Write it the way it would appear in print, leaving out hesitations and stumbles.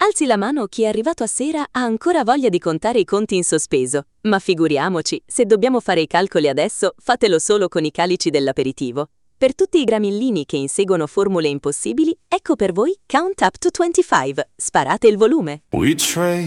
Alzi la mano chi è arrivato a sera ha ancora voglia di contare i conti in sospeso. Ma figuriamoci, se dobbiamo fare i calcoli adesso, fatelo solo con i calici dell'aperitivo. Per tutti i gramillini che inseguono formule impossibili, ecco per voi Count Up to 25. Sparate il volume. We trade